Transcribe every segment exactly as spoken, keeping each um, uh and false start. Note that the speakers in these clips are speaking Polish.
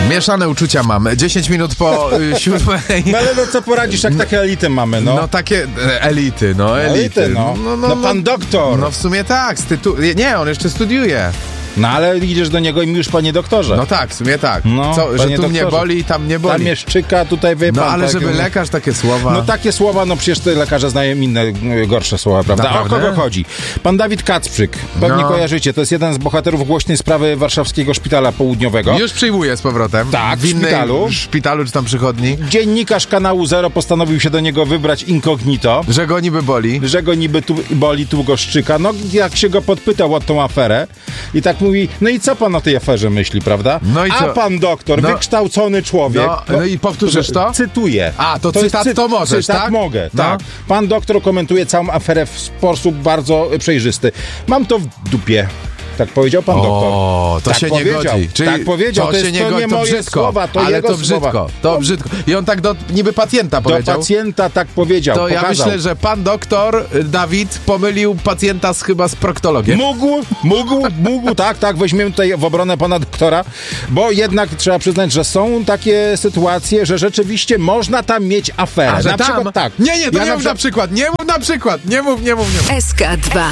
Mieszane uczucia mam. dziesięć minut po y, siódmej. No ale no co poradzisz, jak takie elity mamy, no. No takie e, elity, no elity. Elity, no. No, No pan doktor. No w sumie tak, z tytu- nie, on jeszcze studiuje. No ale idziesz do niego i mówisz, panie doktorze. No tak, w sumie tak. No, Co, że tu panie mnie doktorze. boli, tam nie boli. Tam mnie szczyka, tutaj wie No pan. ale tak, żeby no. lekarz takie słowa... No takie słowa, no przecież te lekarze znają inne, y, gorsze słowa, prawda? Naprawdę? A o kogo chodzi? Pan Dawid Kacprzyk, pewnie No. kojarzycie, to jest jeden z bohaterów głośnej sprawy warszawskiego szpitala południowego. Już przyjmuję z powrotem. Tak, w w innej szpitalu. szpitalu czy tam przychodni. Dziennikarz kanału Zero postanowił się do niego wybrać incognito, Że go niby boli. że go niby tu boli, tu go szczyka. No jak się go podpytał o tą aferę i tak mówi, no i co pan o tej aferze myśli, prawda? No i A co? pan doktor, No. wykształcony człowiek. No, no i powtórzysz to? Cytuję. A, to jest cytat cy- to możesz, cytat tak? mogę, No. tak. Pan doktor komentuje całą aferę w sposób bardzo przejrzysty. Mam to w dupie. Tak powiedział pan doktor. O, to tak się powiedział. nie godzi. Czyli tak powiedział, to, to jest, się nie to godzi, nie to moje brzydko. słowa, to ale jego to brzydko, słowa. to brzydko. I on tak do niby pacjenta Do powiedział. pacjenta tak powiedział, To ja pokazał. myślę, że pan doktor y, Dawid pomylił pacjenta z, chyba z proktologiem. Mógł, mógł, mógł, tak, tak, weźmiemy tutaj w obronę pana doktora, bo jednak trzeba przyznać, że są takie sytuacje, że rzeczywiście można tam mieć aferę. A, że na tam? przykład tak. Nie, nie, to Ja nie na mów na przykład, nie mów na przykład, nie mów, nie mów, nie mów. S K dwa.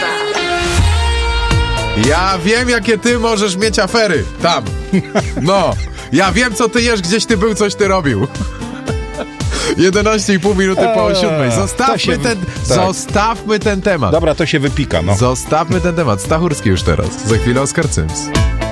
Ja wiem, jakie ty możesz mieć afery. Tam. No. Ja wiem, co ty jesz, gdzieś ty był, coś ty robił. jedenaście i pół minuty po Eee, siódmej. to Zostawmy się- ten, tak. zostawmy ten temat. Dobra, to się wypika, no. Zostawmy ten temat. Stachurski już teraz. Za chwilę Oskar Cyms.